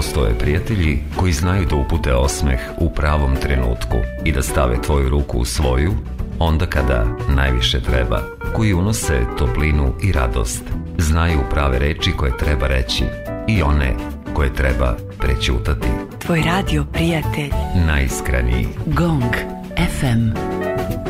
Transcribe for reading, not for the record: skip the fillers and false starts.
Postoje prijatelji koji znaju da upute osmeh u pravom trenutku i da stave tvoju ruku u svoju onda kada najviše treba, koji unose toplinu i radost. Znaju prave reči koje treba reći i one koje treba prećutati. Tvoj radio prijatelj. Najiskreniji. Gong FM.